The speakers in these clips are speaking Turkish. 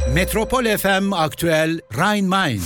Metropol FM Aktüel Rhein-Main.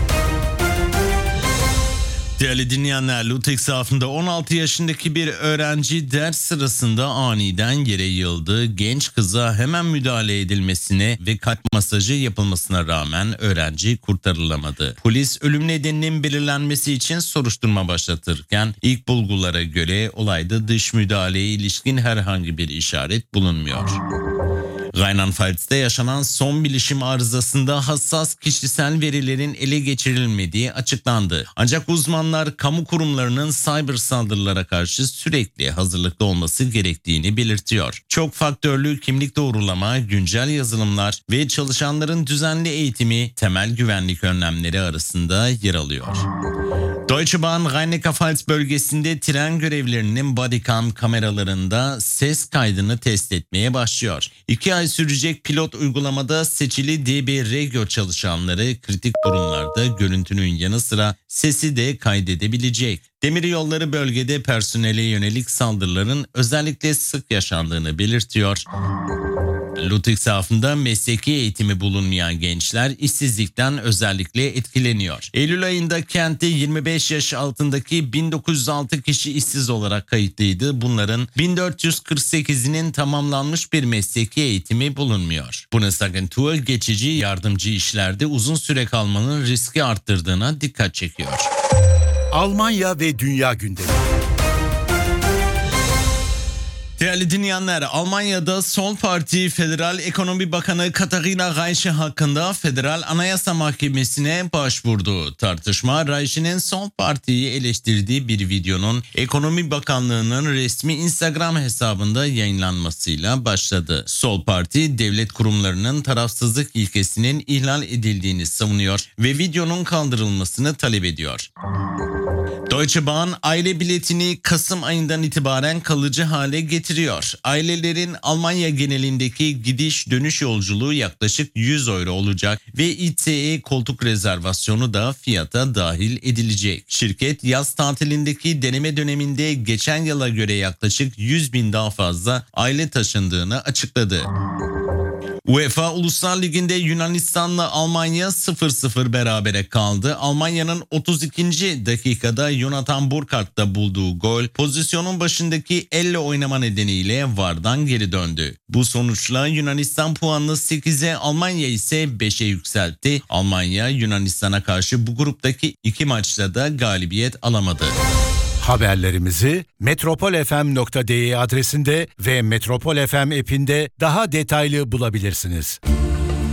Değerli dinleyenler, Ludwigshafen 16 yaşındaki bir öğrenci ders sırasında aniden yere yığıldı. Genç kıza hemen müdahale edilmesine ve kalp masajı yapılmasına rağmen öğrenci kurtarılamadı. Polis ölüm nedeninin belirlenmesi için soruşturma başlatırken ilk bulgulara göre olayda dış müdahaleye ilişkin herhangi bir işaret bulunmuyor. Rheinland-Pfalz'da yaşanan son bilişim arızasında hassas kişisel verilerin ele geçirilmediği açıklandı. Ancak uzmanlar kamu kurumlarının cyber saldırılara karşı sürekli hazırlıklı olması gerektiğini belirtiyor. Çok faktörlü kimlik doğrulama, güncel yazılımlar ve çalışanların düzenli eğitimi temel güvenlik önlemleri arasında yer alıyor. Deutsche Bahn Rhein-Neckar-Pfalz bölgesinde tren görevlilerinin bodycam kameralarında ses kaydını test etmeye başlıyor. 2 ay sürecek pilot uygulamada seçili DB Regio çalışanları kritik durumlarda görüntünün yanı sıra sesi de kaydedebilecek. Demiryolları bölgede personele yönelik saldırıların özellikle sık yaşandığını belirtiyor. Ludwigshafen'da mesleki eğitimi bulunmayan gençler işsizlikten özellikle etkileniyor. Eylül ayında kentte 25 yaş altındaki 1906 kişi işsiz olarak kayıtlıydı. Bunların 1448'inin tamamlanmış bir mesleki eğitimi bulunmuyor. Bundesagentur geçici yardımcı işlerde uzun süre kalmanın riski arttırdığına dikkat çekiyor. Almanya ve dünya gündemi. Değerli dinleyenler, Almanya'da Sol Parti Federal Ekonomi Bakanı Katharina Reiche hakkında Federal Anayasa Mahkemesi'ne başvurdu. Tartışma Reiche'nin Sol Parti'yi eleştirdiği bir videonun Ekonomi Bakanlığı'nın resmi Instagram hesabında yayınlanmasıyla başladı. Sol Parti devlet kurumlarının tarafsızlık ilkesinin ihlal edildiğini savunuyor ve videonun kaldırılmasını talep ediyor. Deutsche Bahn aile biletini Kasım ayından itibaren kalıcı hale getiriyor. Ailelerin Almanya genelindeki gidiş dönüş yolculuğu yaklaşık 100 euro olacak ve ICE koltuk rezervasyonu da fiyata dahil edilecek. Şirket yaz tatilindeki deneme döneminde geçen yıla göre yaklaşık 100 bin daha fazla aile taşındığını açıkladı. UEFA Uluslar Ligi'nde Yunanistan'la Almanya 0-0 berabere kaldı. Almanya'nın 32. dakikada Jonathan Burkart'ta bulduğu gol pozisyonun başındaki elle oynama nedeniyle VAR'dan geri döndü. Bu sonuçla Yunanistan puanını 8'e, Almanya ise 5'e yükseltti. Almanya Yunanistan'a karşı bu gruptaki 2 maçta da galibiyet alamadı. Haberlerimizi metropolfm.de adresinde ve Metropol FM app'inde daha detaylı bulabilirsiniz.